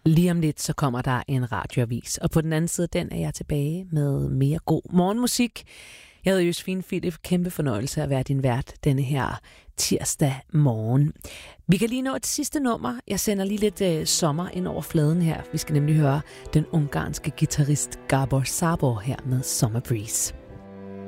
Lige om lidt, så kommer der en radioavis, og på den anden side, den er jeg tilbage med mere god morgenmusik. Jeg hedder Josefine Philip, kæmpe fornøjelse at være din vært denne her tirsdag morgen. Vi kan lige nå et sidste nummer. Jeg sender lige lidt sommer ind over fladen her. Vi skal nemlig høre den ungarske guitarist Gabor Szabó her med Summer Breeze.